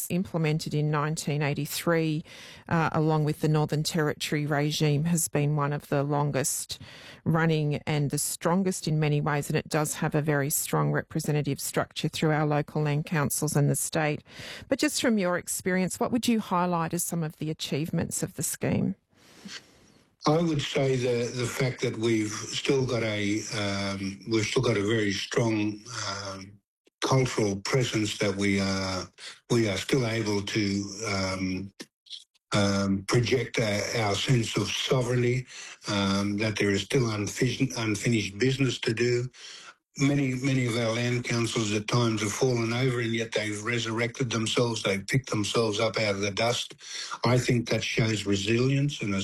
was implemented in 1983, along with the Northern Territory regime, has been one of the longest running and the strongest in many ways, and it does have a very strong representative structure through our local land councils and the state. But just from your experience, what would you highlight as some of the achievements of the scheme? I would say the fact that we've still got a very strong cultural presence, that we are still able to project our sense of sovereignty, that there is still unfinished business to do. Many of our land councils at times have fallen over, and yet they've resurrected themselves. They've picked themselves up out of the dust. I think that shows resilience, and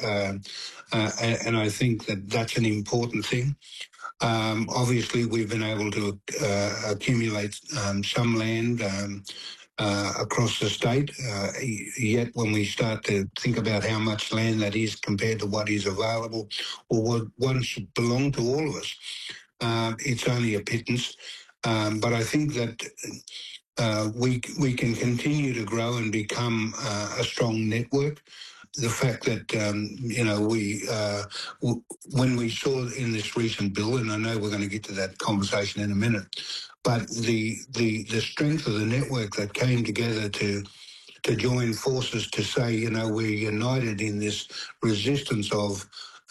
I think that that's an important thing. Obviously, we've been able to accumulate some land across the state, yet when we start to think about how much land that is compared to what is available or what once belonged to all of us, it's only a pittance. But I think that we can continue to grow and become a strong network. The fact that, when we saw in this recent bill, and I know we're going to get to that conversation in a minute, but the strength of the network that came together to join forces to say, we're united in this resistance of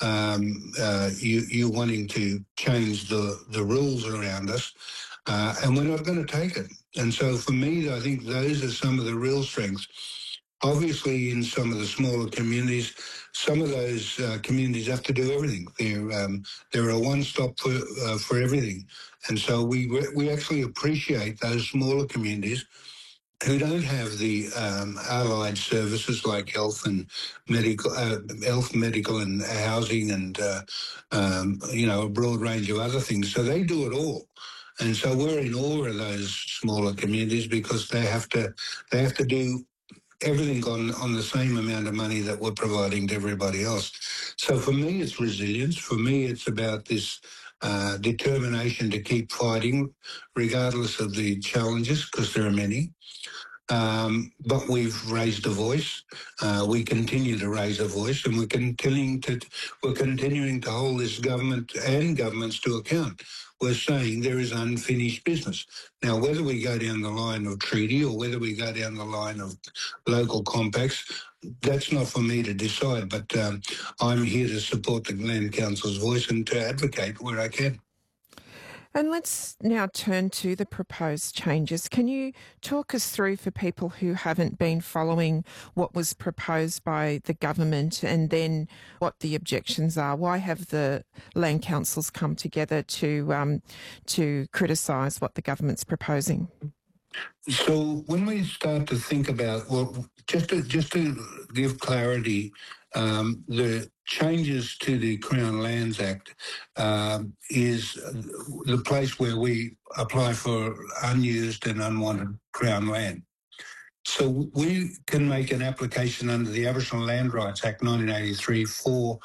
you wanting to change the rules around us, and we're not going to take it. And so for me, I think those are some of the real strengths. Obviously, in some of the smaller communities, some of those communities have to do everything. They're a one-stop for everything. And so we actually appreciate those smaller communities who don't have the allied services like health, medical and housing, and a broad range of other things. So they do it all, and so we're in awe of those smaller communities because they have to do everything on the same amount of money that we're providing to everybody else. So for me, it's resilience. For me, it's about this determination to keep fighting regardless of the challenges, because there are many. But we've raised a voice. We continue to raise a voice, and we're continuing to hold this government and governments to account. We're saying there is unfinished business. Now, whether we go down the line of treaty or whether we go down the line of local compacts, that's not for me to decide. But I'm here to support the Land Council's voice and to advocate where I can. And let's now turn to the proposed changes. Can you talk us through, for people who haven't been following, what was proposed by the government and then what the objections are? Why have the land councils come together to criticise what the government's proposing? So when we start to think about, just to give clarity, the changes to the Crown Lands Act is the place where we apply for unused and unwanted Crown land. So we can make an application under the Aboriginal Land Rights Act 1983 for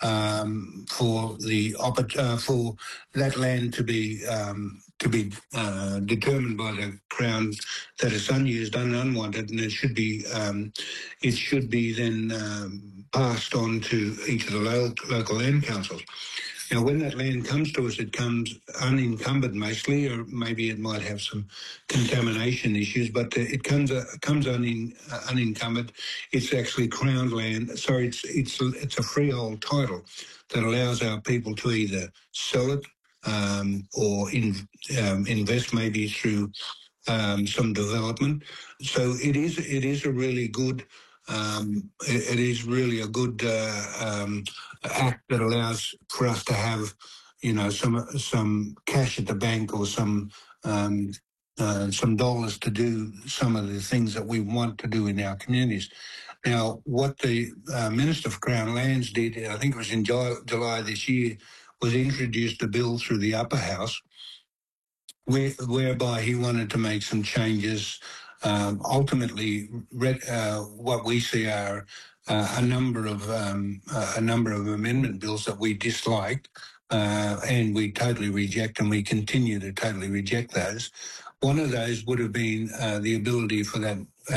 that land to be determined by the Crown that it's unused and unwanted, and it should be then passed on to each of the local land councils. Now, when that land comes to us, it comes unencumbered mostly, or maybe it might have some contamination issues, but it comes unencumbered. It's actually Crown land. Sorry, it's a freehold title that allows our people to either sell it or invest maybe through some development. So it is a really good. It is really a good act that allows for us to have, some cash at the bank or some dollars to do some of the things that we want to do in our communities. Now, what the Minister for Crown Lands did, I think it was in July this year, was introduced a bill through the upper house whereby he wanted to make some changes. Ultimately, what we see are a number of amendment bills that we disliked, and we totally reject, and we continue to totally reject those. One of those would have been the ability for that